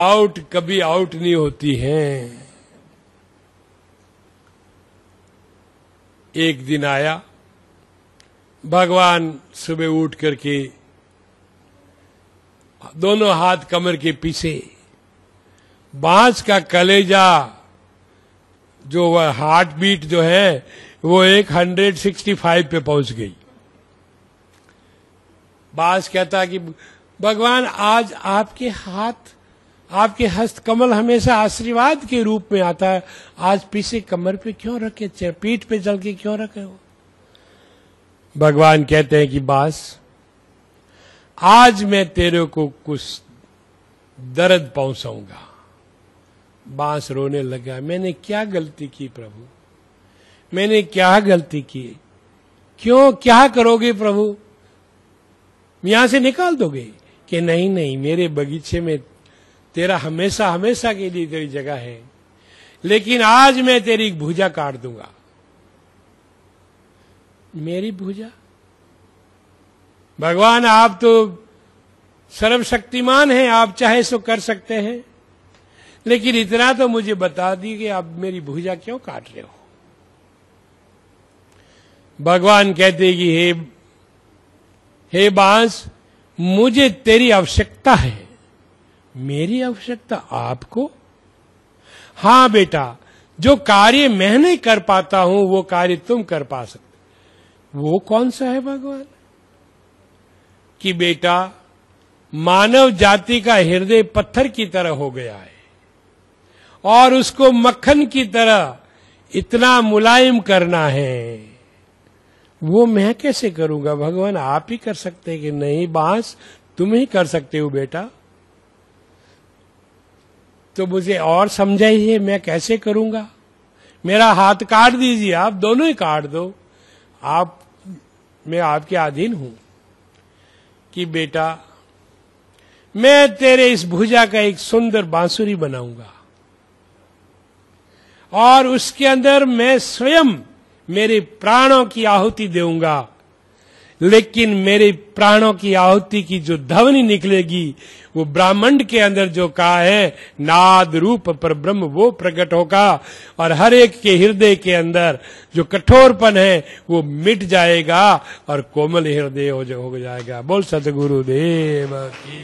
Out कभी out नहीं होती हैं। एक दिन आया, भगवान सुबह उठ करके दोनों हाथ कमर के पीछे, बांस का कलेजा जो वह हार्ट बीट जो है वो 165 पे पहुंच गई। बांस कहता कि भगवान आज आपके हाथ, आपके हस्त कमल हमेशा आशीर्वाद के रूप में आता है, आज पीछे कमर पे क्यों रखे, पीठ पे चल के क्यों रखे हो? भगवान कहते हैं कि बांस, आज मैं तेरे को कुछ दर्द पहुंचाऊंगा। बांस रोने लगा, मैंने क्या गलती की प्रभु, मैंने क्या गलती की? क्यों, क्या करोगे प्रभु? यहां से निकाल दोगे? कि नहीं नहीं, मेरे बगीचे में तेरा हमेशा हमेशा के लिए तेरी जगह है, लेकिन आज मैं तेरी भुजा काट दूंगा। मेरी भुजा? भगवान आप तो सर्वशक्तिमान हैं, आप चाहे सो कर सकते हैं, लेकिन इतना तो मुझे बता दी कि आप मेरी भुजा क्यों काट रहे हो? भगवान कहते कि हे बांस, मुझे तेरी आवश्यकता है। मेरी आवश्यकता आपको? हां बेटा, जो कार्य मैं नहीं कर पाता हूं वो कार्य तुम कर पा सकते। वो कौन सा है भगवान? कि बेटा, मानव जाति का हृदय पत्थर की तरह हो गया है और उसको मक्खन की तरह इतना मुलायम करना है। वो मैं कैसे करूंगा भगवान? आप ही कर सकते हैं। कि नहीं बांस, तुम ही कर सकते हो बेटा। तो मुझे और समझाइए, मैं कैसे करूंगा? मेरा हाथ काट दीजिए, आप दोनों ही काट दो, आप, मैं आपके अधीन हूं। कि बेटा, मैं तेरे इस भुजा का एक सुंदर बांसुरी बनाऊंगा और उसके अंदर मैं स्वयं मेरे प्राणों की आहुति दूंगा, लेकिन मेरे प्राणों की आहुति की जो ध्वनि निकलेगी वो ब्रह्मांड के अंदर जो कहा है नाद रूप पर ब्रह्म, वो प्रकट होगा और हर एक के हृदय के अंदर जो कठोरपन है वो मिट जाएगा और कोमल हृदय हो जाएगा। बोल सतगुरुदेव की।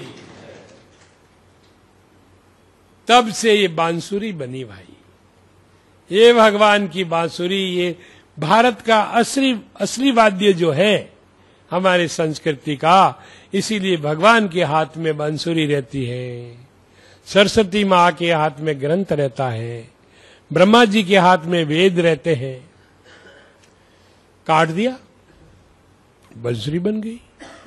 तब से ये बांसुरी बनी भाई, ये भगवान की बांसुरी, ये भारत का असली वाद्य जो है हमारे संस्कृति का, इसीलिए भगवान के हाथ में बांसुरी रहती है, सरस्वती माँ के हाथ में ग्रंथ रहता है, ब्रह्मा जी के हाथ में वेद रहते हैं। काट दिया, बांसुरी बन गई।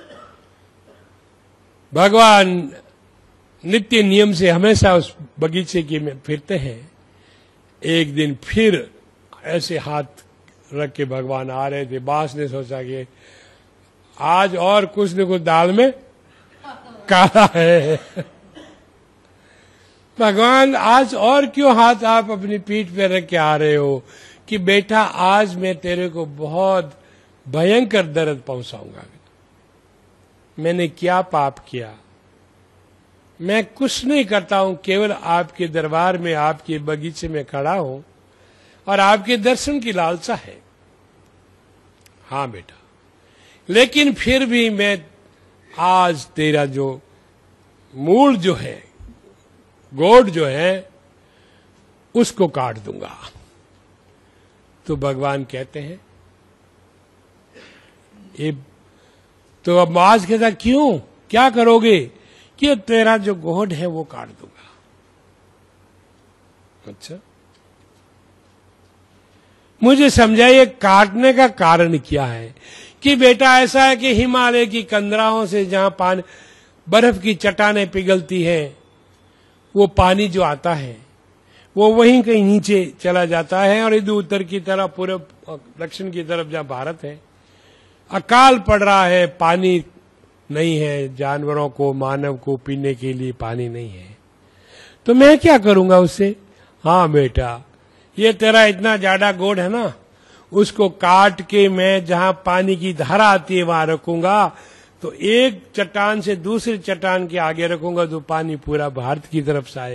भगवान नित्य नियम से हमेशा उस बगीचे के में फिरते हैं। एक दिन फिर ऐसे हाथ रख के भगवान आ रहे थे। बांस ने सोचा कि आज और कुछ न कुछ दाल में काला है। भगवान, आज और क्यों हाथ आप अपनी पीठ पे रख के आ रहे हो? कि बेटा, आज मैं तेरे को बहुत भयंकर दर्द पहुंचाऊंगा। मैंने क्या पाप किया? मैं कुछ नहीं करता हूं, केवल आपके दरबार में, आपके बगीचे में खड़ा हूं और आपके दर्शन की लालसा है। हां बेटा, लेकिन फिर भी मैं आज तेरा जो मूल जो है, गोड जो है, उसको काट दूंगा। तो भगवान कहते हैं, ये तो अब आज कहता क्यों, क्या करोगे? कि तेरा जो गोड है वो काट दूंगा। अच्छा, मुझे समझाइए काटने का कारण क्या है? कि बेटा ऐसा है कि हिमालय की कंदराओं से जहां पानी, बर्फ की चट्टानें पिघलती है, वो पानी जो आता है वो वहीं कहीं नीचे चला जाता है और इधर उत्तर की तरफ, पूर्व दक्षिण की तरफ जहां भारत है, अकाल पड़ रहा है, पानी नहीं है, जानवरों को, मानव को पीने के लिए पानी नहीं है। तो मैं क्या करूंगा उससे? हाँ बेटा, ये तेरा इतना ज्यादा गोड है ना, उसको काट के मैं जहां पानी की धारा आती है वहां रखूंगा, तो एक चट्टान से दूसरी चट्टान के आगे रखूंगा तो पानी पूरा भारत की तरफ से आएगा।